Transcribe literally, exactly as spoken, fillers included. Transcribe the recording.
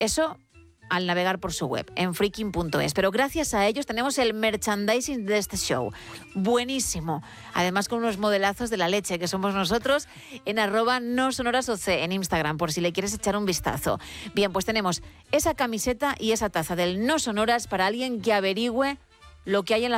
Eso al navegar por su web, en freaking punto es. Pero gracias a ellos tenemos el merchandising de este show. Buenísimo. Además con unos modelazos de la leche, que somos nosotros, en arroba no sonoras oc en Instagram, por si le quieres echar un vistazo. Bien, pues tenemos esa camiseta y esa taza del No Sonoras para alguien que averigüe lo que hay en la